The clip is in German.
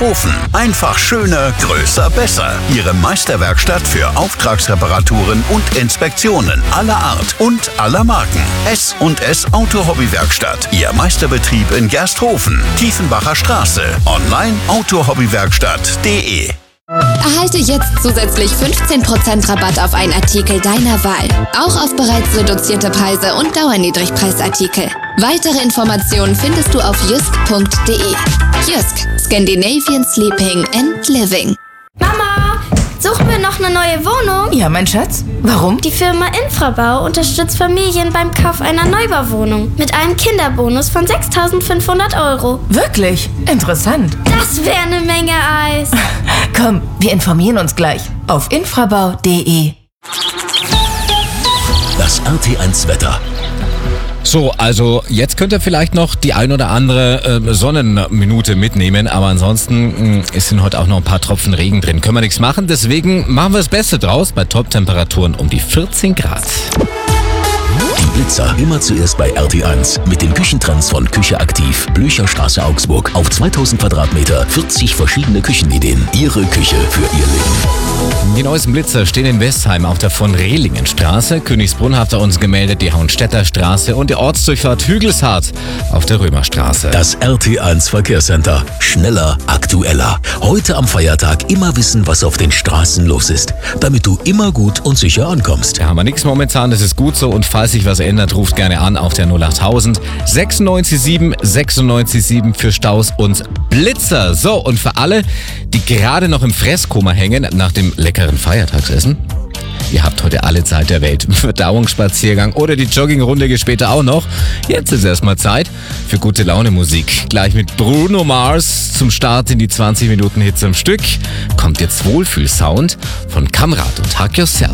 Ofen. Einfach schöner, größer, besser. Ihre Meisterwerkstatt für Auftragsreparaturen und Inspektionen aller Art und aller Marken. S&S Autohobbywerkstatt. Ihr Meisterbetrieb in Gersthofen. Tiefenbacher Straße. Online autohobbywerkstatt.de. Erhalte jetzt zusätzlich 15% Rabatt auf einen Artikel deiner Wahl. Auch auf bereits reduzierte Preise und Dauerniedrigpreisartikel. Weitere Informationen findest du auf jysk.de. Jysk, Scandinavian Sleeping and Living. Mama, suchen wir noch eine neue Wohnung? Ja, mein Schatz. Warum? Die Firma Infrabau unterstützt Familien beim Kauf einer Neubauwohnung mit einem Kinderbonus von 6.500 €. Wirklich? Interessant. Das wäre eine Menge Eis. Komm, wir informieren uns gleich auf infrabau.de. Das RT1 Wetter. So, also jetzt könnt ihr vielleicht noch die ein oder andere Sonnenminute mitnehmen, aber ansonsten sind heute auch noch ein paar Tropfen Regen drin. Können wir nichts machen, deswegen machen wir das Beste draus bei Top-Temperaturen um die 14 Grad. Die Blitzer immer zuerst bei RT1 mit den Küchentrends von Küche aktiv, Blücherstraße Augsburg. Auf 2000 Quadratmeter 40 verschiedene Küchenideen. Ihre Küche für Ihr Leben. Die neuesten Blitzer stehen in Westheim auf der von Rehlingenstraße. Königsbrunn hat er uns gemeldet, die Hauenstädter Straße und die Ortsdurchfahrt Hügelshardt auf der Römerstraße. Das RT1 Verkehrscenter. Schneller, aktueller. Heute am Feiertag immer wissen, was auf den Straßen los ist, damit du immer gut und sicher ankommst. Da haben wir nichts momentan, das ist gut so, und falls sich was ändert, ruft gerne an auf der 08000 967 967 für Staus und Blitzer. So, und für alle, die gerade noch im Fresskoma hängen nach dem leckeren Feiertagsessen, ihr habt heute alle Zeit der Welt. Verdauungsspaziergang oder die Joggingrunde geht später auch noch. Jetzt ist erstmal Zeit für gute Laune Musik. Gleich mit Bruno Mars zum Start in die 20 Minuten Hits am Stück kommt jetzt Wohlfühlsound von Kamrat und Hug Yourself.